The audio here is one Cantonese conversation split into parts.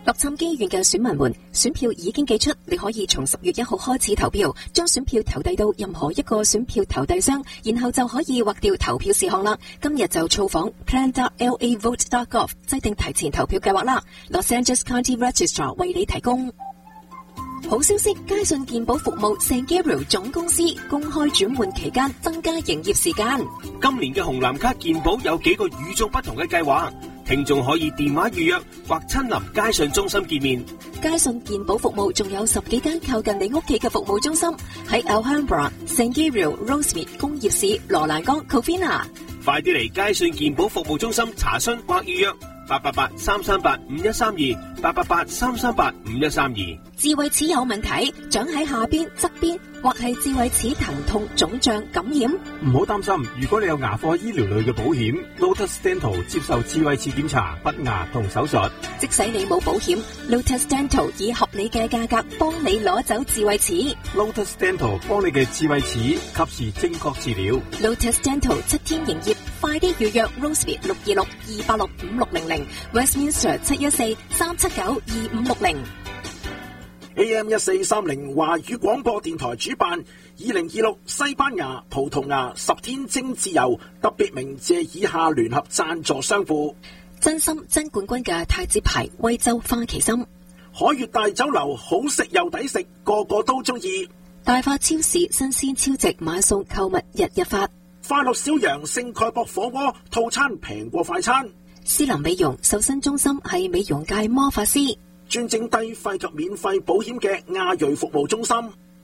洛杉磯縣嘅選民們，選票已經寄出，你可以從10月1號開始投票，將選票投遞到任何一個選票投遞箱，然後就可以劃掉投票事項啦。今日就造訪 plan.lavote.gov 制定提前投票計劃啦。Los Angeles County Registrar 為你提供。好消息，佳信健保服務 San Gabriel 總公司公開轉換期間增加營業時間。 今年嘅紅藍卡健保有幾個與眾不同嘅計劃，聽眾可以電話預約或親臨佳信中心見面。 佳信健保服務仲有10幾間靠近你屋企嘅服務中心，喺 Alhambra、San Gabriel、Rosemead 工業市、羅蘭崗、Covina。 快啲嚟佳信健保服務中心查詢或預約。888-338-5132 888-338-5132。 智慧齒有問題，長喺下邊、側邊，或係智慧齒疼痛、腫脹、感染。 唔好擔心，如果你有牙科醫療類嘅保險 ，Lotus Dental 接受智慧齒檢查、拔牙同手術。 即使你冇保險 ，Lotus Dental 以合理嘅價格幫你攞走智慧齒。 Lotus Dental 幫你嘅智慧齒及時正確治療。 Lotus Dental 7天營業，快啲預約 Rosemead 626-286-5600 Westminster 714-379-2560。 AM 1430華語廣播電台主辦2026西班牙、葡萄牙10天精緻遊，特別鳴謝以下聯合贊助商戶： 真心真冠軍嘅太子牌威州花旗參， 海悅大酒樓好食又抵食，個個都中意； 大發超市新鮮超值買餸購物日日發， 快樂小羊聖蓋博火鍋套餐平過快餐； 斯林美容瘦身中心係美容界魔法師， 專證低費及免費保險嘅亞瑞服務中心。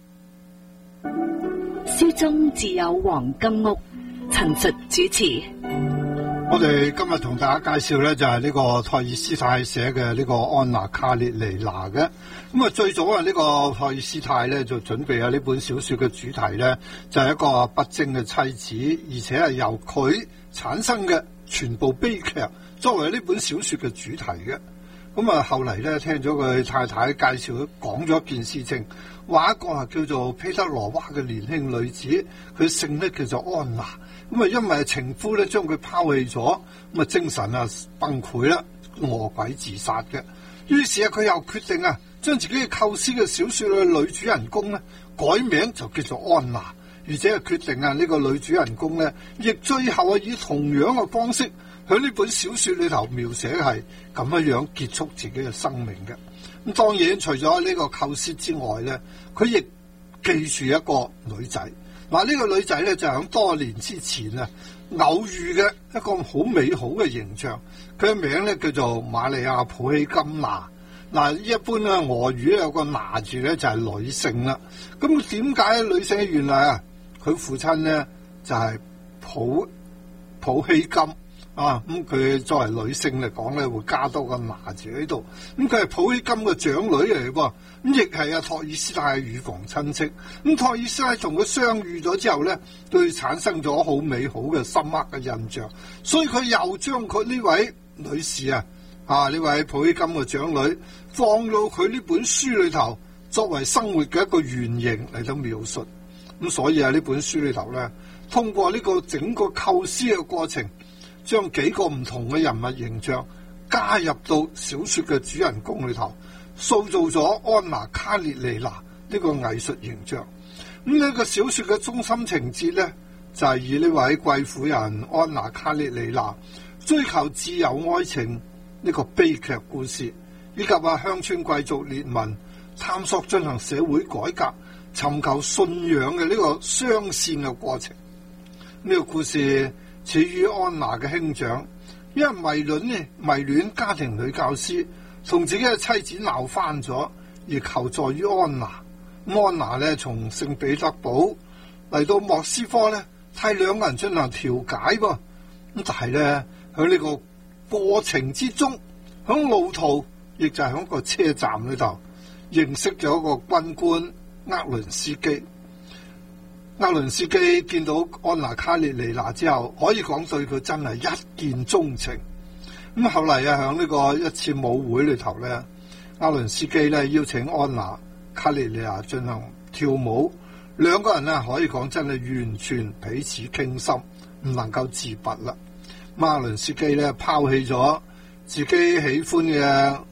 書中自有黃金屋，陳述主持。 我哋今日同大家介紹咧，就係呢個托爾斯泰寫嘅呢個安娜卡列尼娜嘅。咁啊，最早啊呢個托爾斯泰咧就準備啊呢本小說嘅主題咧，就係一個不貞嘅妻子，而且係由佢產生嘅全部悲劇作為呢本小說嘅主題嘅。咁啊，後嚟咧聽咗佢太太介紹，講咗一件事情，話一個係叫做佩德羅娃嘅年輕女子，佢姓咧叫做安娜。咁啊，因為情夫咧將佢拋棄咗，咁啊精神啊崩潰啦，餓鬼自殺嘅。於是啊，佢又決定啊，將自己嘅構思嘅小說嘅女主人公咧改名就叫做安娜，而且係決定啊呢個女主人公咧，亦最後啊以同樣嘅方式喺呢本小說裏頭描寫係咁樣結束自己嘅生命嘅。咁當然除咗呢個構思之外咧，佢亦記住一個女仔。嗱，呢個女仔咧就喺多年之前啊偶遇嘅一個好美好嘅形象，佢嘅名咧叫做瑪利亞普希金娜。嗱，一般咧俄語有個拿住咧就係女性啦。咁點解女性？原來啊佢父親咧就係普希金啊，咁佢作為女性嚟講咧會加多個拿住喺度。咁佢係普希金嘅長女嚟噃，咁亦係啊托爾斯泰嘅乳房親戚。咁托爾斯泰同佢相遇咗之後咧，對佢產生咗好美好嘅深刻嘅印象，所以佢又將佢呢位女士啊呢位普希金嘅長女放到佢呢本書裏頭，作為生活嘅一個原型嚟到描述。咁所以啊呢本書裏頭咧，通過呢個整個構思嘅過程，將幾個唔同嘅人物形象加入到小說嘅主人公裏頭，塑造咗安娜卡列尼娜呢個藝術形象。咁呢個小說嘅中心情節咧，就係以呢位貴婦人安娜卡列尼娜追求自由愛情呢個悲劇故事，以及鄉村貴族列民探索進行社會改革、尋求信仰嘅呢個雙線嘅過程。呢個故事始於安娜嘅兄長，因為迷戀家庭女教師，同自己嘅妻子鬧翻咗，而求助於安娜。安娜咧從聖彼得堡嚟到莫斯科咧，替兩個人進行調解噃。咁但係咧喺呢個過程之中，喺路途亦就係喺個車站裏頭認識咗一個軍官厄倫斯基。厄倫斯基見到安娜卡列尼娜之後，可以講對佢真係一見鍾情。咁後嚟啊，喺呢個一次舞會裏頭咧，厄倫斯基咧邀請安娜卡列尼娜進行跳舞，兩個人啊可以講真係完全彼此傾心，唔能夠自拔啦。厄倫斯基咧拋棄咗自己喜歡嘅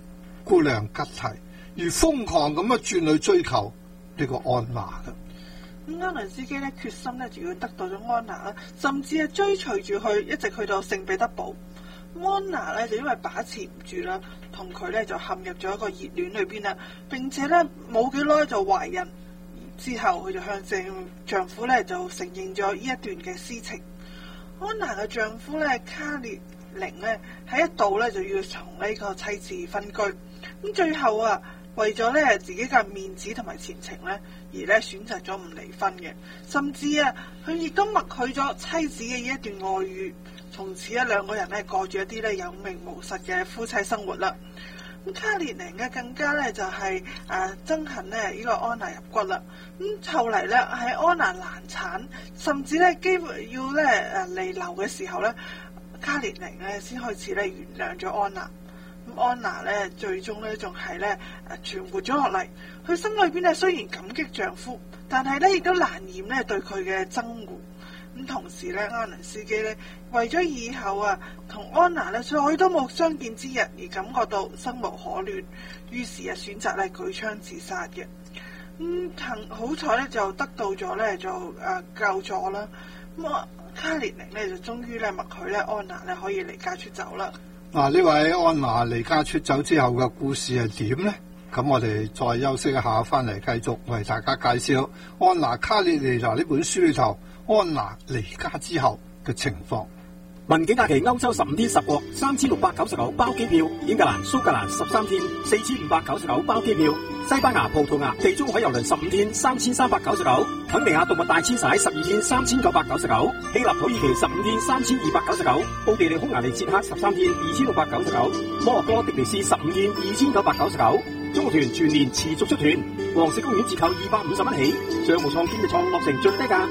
姑娘吉提，而瘋狂咁樣轉去追求呢個安娜嘅。 咁安倫斯基咧決心咧就要得到咗安娜啦，甚至係追隨住佢一直去到聖彼得堡。安娜咧就因為把持唔住啦，同佢咧就陷入咗一個熱戀裏邊啦，並且咧冇幾耐就懷孕。之後佢就向丈夫咧就承認咗呢一段嘅私情。安娜嘅丈夫咧卡列寧咧喺一度咧就要同呢個妻子分居。咁最後啊，為咗咧自己嘅面子同埋前程咧，而咧選擇咗唔離婚嘅，甚至啊佢亦都默許咗妻子嘅呢一段外遇。從此咧兩個人咧過住一啲咧有名無實嘅夫妻生活啦。咁卡列寧咧更加咧就係憎恨咧呢個安娜入骨啦。咁後嚟咧喺安娜難產，甚至咧幾乎要咧彌留嘅時候咧，卡列寧咧先開始咧原諒咗安娜。咁安娜咧最終咧仲係咧存活咗落嚟。佢心裏邊咧雖然感激丈夫，但係咧亦都難掩咧對佢嘅憎惡。咁同時咧，安倫斯基咧為咗以後同安娜咧再都冇相見之日而感覺到生無可戀，於是選擇咧舉槍自殺嘅。好彩咧就得到咗咧就救助啦。咁卡列寧咧就終於咧默許咧安娜咧可以離家出走啦。 呢位安娜離家出走之後嘅故事係點呢？咁我哋再休息一下，翻嚟繼續為大家介紹《安娜卡列尼娜》呢本書裏頭安娜離家之後嘅情況。 文景假期歐洲15天10國3699包機票，英格蘭蘇格蘭13天4599包機票，西班牙葡萄牙地中海郵輪15天3399，肯尼亞動物大遷徙12天3999，希臘土耳其15天3299，奧地利匈牙利捷克13天2699，摩洛哥迪尼斯15天2999。中國團全年持續出團，黃石公園折扣250蚊起，商務艙、經濟艙落成最低價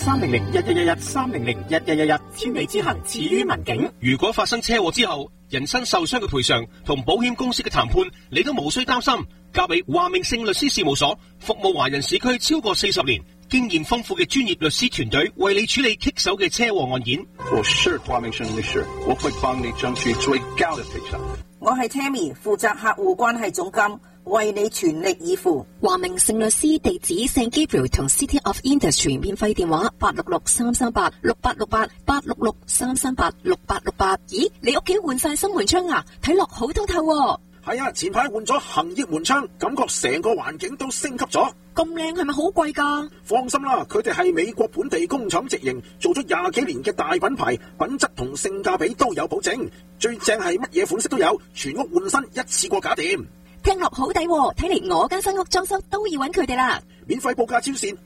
626-300-1111 千里之行始於文景。 如果發生車禍之後，人身受傷嘅賠償同保險公司嘅談判，你都無需擔心，交俾華明勝律師事務所，服務華人市區超過40年，經驗豐富嘅專業律師團隊為你處理棘手嘅車禍案件。 我是華明勝律師，我會幫你爭取最高的賠償。 我係 Tammy， 負責客戶關係總監，為你全力以赴。 華明勝律師地址 St Gabriel 同 City of Industry 免費電話866-338-6868，866-338-6868。咦，你屋企換晒新門窗啊？睇落好通透喎。 係啊，前排換咗恒益門窗，感覺成個環境都升級咗。 咁靚係咪好貴㗎？ 放心啦，佢哋係美國本地工廠直營，做咗20幾年嘅大品牌，品質同性價比都有保證。最正係乜嘢款式都有，全屋換新一次過搞掂。 聽落好抵喎，睇嚟我間新屋裝修都要揾佢哋啦。 免費報價專線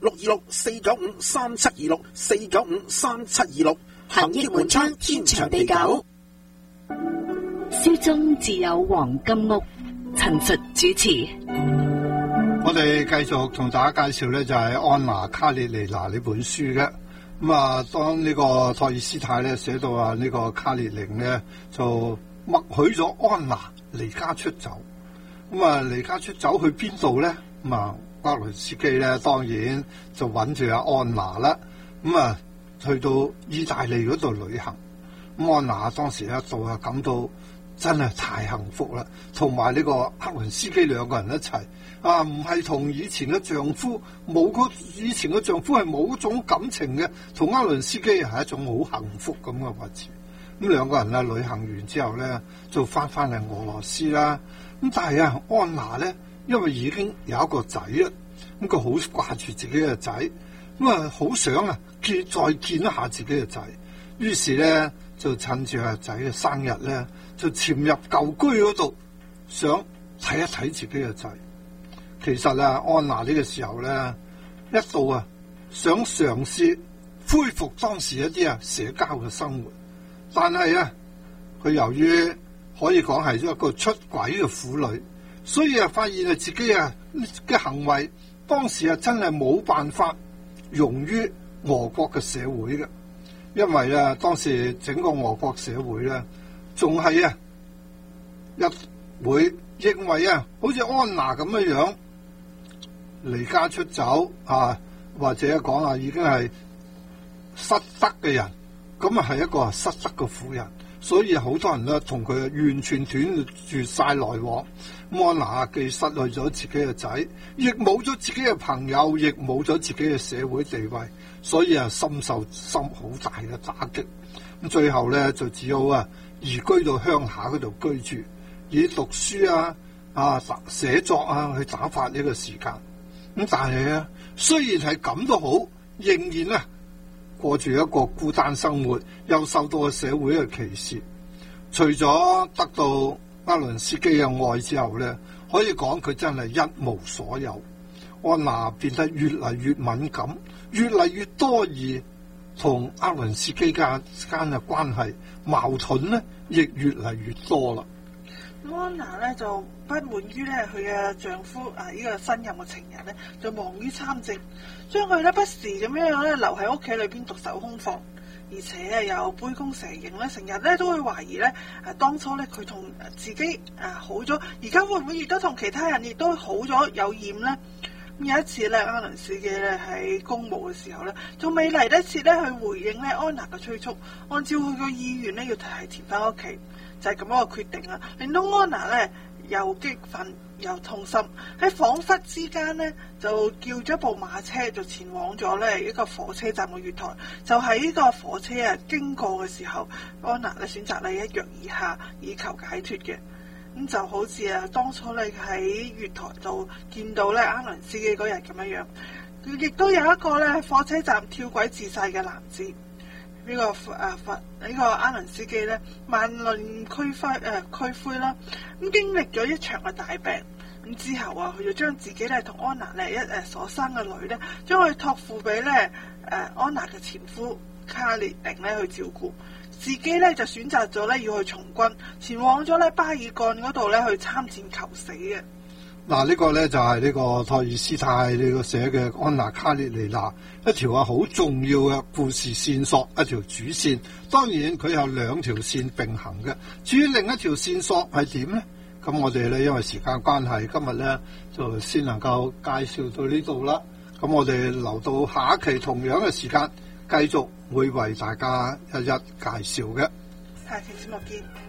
626-495-3726 495-3726。 恒益門窗，天長地久。 書中自有黃金屋，陳述主持。 我哋繼續同大家介紹咧，就係安娜卡列尼娜呢本書嘅。當呢個托爾斯泰咧寫到呢個卡列寧咧就默許咗安娜離家出走。離家出走去邊度咧？格雷斯基咧當然就揾住安娜啦。去到意大利嗰度旅行。安娜當時一度感到真係太幸福啦，同埋呢個克倫斯基兩個人一齊唔係同以前嘅丈夫以前嘅丈夫係冇種感情嘅，同克倫斯基係一種好幸福咁嘅位置。咁兩個人旅行完之後咧，就翻嚟俄羅斯啦。咁但係安娜咧，因為已經有一個仔啦，咁佢好掛住自己嘅仔，好想再見一下自己嘅仔，於是咧就趁住阿仔嘅生日咧，就潛入舊居嗰度，想睇一睇自己嘅仔。其實安娜呢個時候咧，一度想嘗試恢復當時一啲社交嘅生活，但係佢由於可以講係一個出軌嘅婦女，所以發現自己嘅行為當時真係冇辦法融於俄國嘅社會嘅，因為當時整個俄國社會咧，仲係一會認為好似安娜咁樣離家出走或者講已經係失德嘅人，咁係一個失德嘅婦人， 所以好多人咧同佢完全斷絕晒來往。安娜既失去咗自己嘅仔，亦冇咗自己嘅朋友，亦冇咗自己嘅社會地位，所以深受好大嘅打擊。咁最後咧就只好移居到鄉下嗰度居住，以讀書寫作去打發呢個時間。咁但係雖然係咁都好，仍然過住一個孤單生活，又受到社會嘅歧視。除咗得到厄倫斯基嘅愛之後咧，可以講佢真係一無所有。安娜變得越嚟越敏感，越嚟越多疑，同厄倫斯基間嘅關係矛盾咧，亦越嚟越多啦。 安娜咧就不滿於咧佢嘅丈夫呢個新任嘅情人咧就忙於參政，將佢咧不時咁樣咧留喺屋企裏邊獨守空房，而且又杯弓蛇影咧，成日咧都會懷疑咧當初咧佢同自己好咗，而家會唔會亦都同其他人亦都好咗有染咧？有一次咧，厄倫斯基咧喺公務嘅時候咧，仲未嚟得切咧去回應咧安娜嘅催促，按照佢嘅意願咧要提前翻屋企。就係咁樣嘅決定啦，令到安娜咧又激憤又痛心，喺恍惚之間咧就叫咗部馬車就前往咗咧一個火車站嘅月台。就喺呢個火車經過嘅時候，安娜咧選擇咧一躍而下以求解脫嘅。咁就好似當初咧喺月台度見到咧厄倫斯基嗰日咁樣樣，佢亦都有一個咧火車站跳軌自殺嘅男子。呢個厄倫斯基咧萬念俱灰啦，咁經歷咗一場嘅大病，咁之後佢就將自己咧同安娜咧所生嘅女咧，將佢託付俾咧安娜嘅前夫卡列寧咧去照顧，自己咧就選擇咗咧要去從軍，前往咗咧巴爾幹嗰度咧去參戰求死嘅。 嗱，呢個咧就係呢個托爾斯泰呢個寫嘅《安娜卡列尼娜》一條好重要嘅故事線索，一條主線。當然佢有兩條線並行嘅。至於另一條線索係點呢？咁我哋咧因為時間關係，今日咧就先能夠介紹到呢度啦。咁我哋留到下一期同樣嘅時間，繼續會為大家一一介紹嘅。 下期節目見。